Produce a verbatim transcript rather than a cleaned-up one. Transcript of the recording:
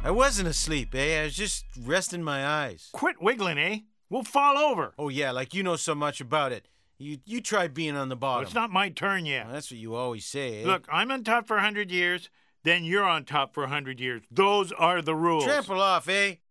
I wasn't asleep, eh? I was just resting my eyes. Quit wiggling, eh? We'll fall over. Oh, yeah, like you know so much about it. You you try being on the bottom. Well, it's not my turn yet. Well, that's what you always say, eh? Look, I'm on top for a hundred years, then you're on top for a hundred years. Those are the rules. Trample off, eh?